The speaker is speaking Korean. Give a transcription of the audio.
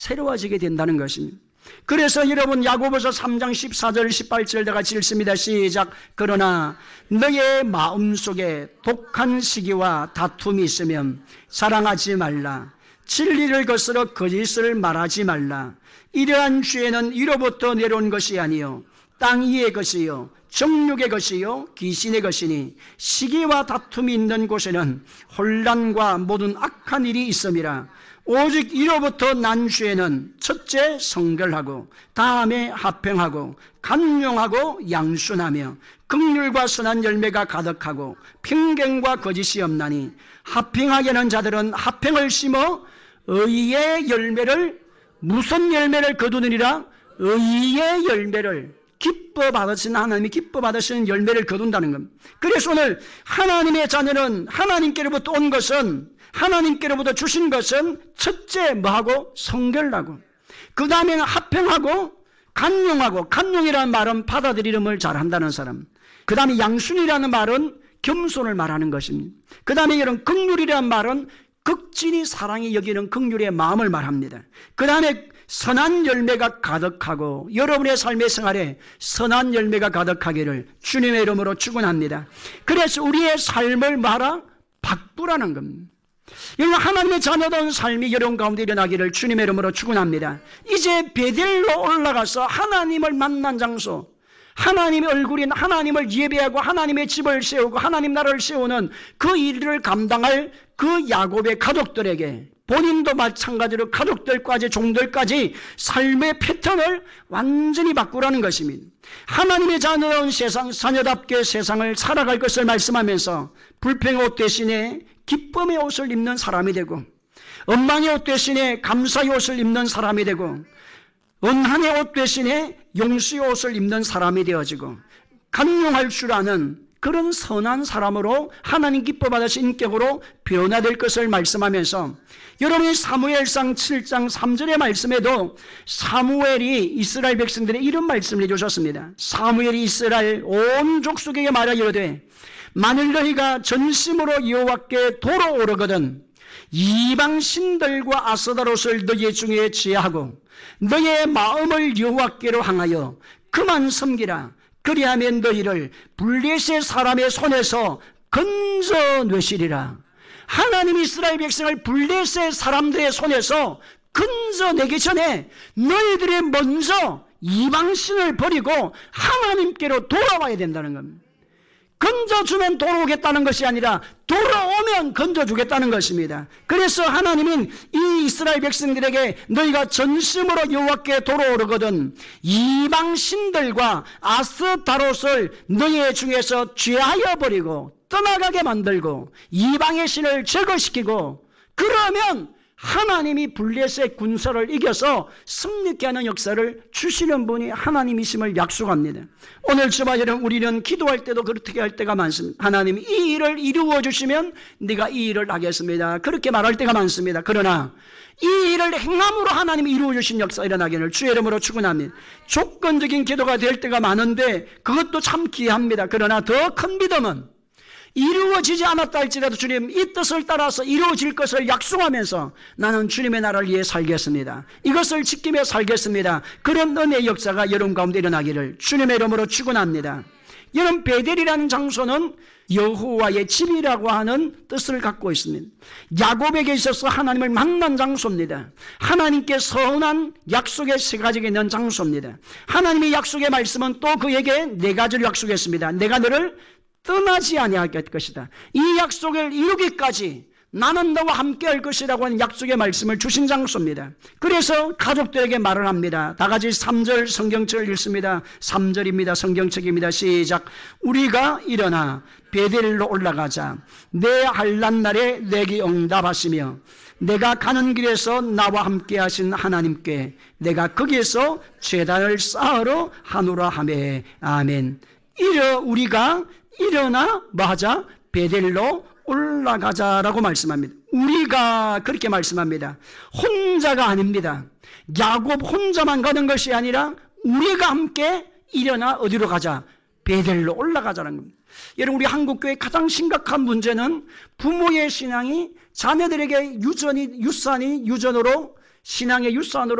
새로워지게 된다는 것입니다. 그래서 여러분 야고보서 3장 14절 18절 다 같이 읽습니다. 시작. 그러나 너의 마음속에 독한 시기와 다툼이 있으면 자랑하지 말라. 진리를 거스러 거짓을 말하지 말라. 이러한 죄는 위로부터 내려온 것이 아니요 땅 위의 것이요 정욕의 것이요 귀신의 것이니 시기와 다툼이 있는 곳에는 혼란과 모든 악한 일이 있음이라. 오직 이로부터 난 죄는 첫째 성결하고 다음에 화평하고 간용하고 양순하며 긍휼과 선한 열매가 가득하고 편견과 거짓이 없나니 화평하게 하는 자들은 화평을 심어 의의 열매를 무슨 열매를 거두느니라? 의의 열매를 기뻐 받으신 하나님이 기뻐 받으시는 열매를 거둔다는 겁니다. 그래서 오늘 하나님의 자녀는 하나님께로부터 온 것은 하나님께로부터 주신 것은 첫째 뭐하고? 성결하고 그 다음에는 화평하고 간용하고 간용이라는 말은 받아들이름을 잘한다는 사람 그 다음에 양순이라는 말은 겸손을 말하는 것입니다. 그 다음에 이런 긍휼이라는 말은 극진히 사랑이 여기는 긍휼의 마음을 말합니다. 그 다음에 선한 열매가 가득하고 여러분의 삶의 생활에 선한 열매가 가득하기를 주님의 이름으로 축원합니다. 그래서 우리의 삶을 말아 바꾸라는 겁니다. 여러분 하나님의 자녀다운 삶이 여러분 가운데 일어나기를 주님의 이름으로 축원합니다. 이제 베델로 올라가서 하나님을 만난 장소 하나님의 얼굴인 하나님을 예배하고 하나님의 집을 세우고 하나님 나라를 세우는 그 일을 감당할 그 야곱의 가족들에게 본인도 마찬가지로 가족들까지 종들까지 삶의 패턴을 완전히 바꾸라는 것입니다. 하나님의 자녀다운 세상 자녀답게 세상을 살아갈 것을 말씀하면서 불평의 옷 대신에 기쁨의 옷을 입는 사람이 되고 원망의 옷 대신에 감사의 옷을 입는 사람이 되고 은한의 옷 대신에 용수의 옷을 입는 사람이 되어지고 간용할 줄 아는 그런 선한 사람으로 하나님 기뻐 받으신 인격으로 변화될 것을 말씀하면서 여러분이 사무엘상 7장 3절의 말씀에도 사무엘이 이스라엘 백성들의 이런 말씀을 해주셨습니다. 사무엘이 이스라엘 온 족속에게 말하여 이르되 만일 너희가 전심으로 여호와께 돌아오르거든 이방 신들과 아스다롯을 너희 중에 제하고 너희의 마음을 여호와께로 향하여 그만 섬기라. 그리하면 너희를 블레셋 사람의 손에서 건져내시리라. 하나님이 이스라엘 백성을 블레셋 사람들의 손에서 건져내기 전에 너희들이 먼저 이방신을 버리고 하나님께로 돌아와야 된다는 겁니다. 건져주면 돌아오겠다는 것이 아니라 돌아오면 건져주겠다는 것입니다. 그래서 하나님은 이 이스라엘 백성들에게 너희가 전심으로 여호와께 돌아오르거든 이방 신들과 아스타롯을 너희 중에서 죄하여 버리고 떠나가게 만들고 이방의 신을 제거시키고 그러면 하나님이 블레셋 군사를 이겨서 승리케 하는 역사를 주시는 분이 하나님이심을 약속합니다. 오늘 저와 여러분 우리는 기도할 때도 그렇게 할 때가 많습니다. 하나님 이 일을 이루어 주시면 네가 이 일을 하겠습니다. 그렇게 말할 때가 많습니다. 그러나 이 일을 행함으로 하나님이 이루어 주신 역사 일어나기를 주의 이름으로 축원합니다. 조건적인 기도가 될 때가 많은데 그것도 참 귀합니다. 그러나 더 큰 믿음은 이루어지지 않았다 할지라도 주님 이 뜻을 따라서 이루어질 것을 약속하면서 나는 주님의 나라를 위해 살겠습니다. 이것을 지키며 살겠습니다. 그런 은혜의 역사가 여러분 가운데 일어나기를 주님의 이름으로 축원합니다. 여러분 베델이라는 장소는 여호와의 집이라고 하는 뜻을 갖고 있습니다. 야곱에게 있어서 하나님을 만난 장소입니다. 하나님께 선한 약속의 세 가지가 있는 장소입니다. 하나님의 약속의 말씀은 또 그에게 네 가지를 약속했습니다. 내가 너를 떠나지 아니할 것이다. 이 약속을 이루기까지 나는 너와 함께 할 것이라고 하는 약속의 말씀을 주신 장소입니다. 그래서 가족들에게 말을 합니다. 다 같이 3절 성경책을 읽습니다. 3절입니다. 성경책입니다. 시작. 우리가 일어나 베델로 올라가자. 내 환난 날에 내게 응답하시며 내가 가는 길에서 나와 함께 하신 하나님께 내가 거기에서 제단을 쌓으러 하노라 하매. 아멘. 우리가 일어나 뭐하자? 베델로 올라가자라고 말씀합니다. 우리가 그렇게 말씀합니다. 혼자가 아닙니다. 야곱 혼자만 가는 것이 아니라 우리가 함께 일어나 어디로 가자? 베델로 올라가자는 겁니다. 여러분 우리 한국교회의 가장 심각한 문제는 부모의 신앙이 자녀들에게 유전으로 신앙의 유산으로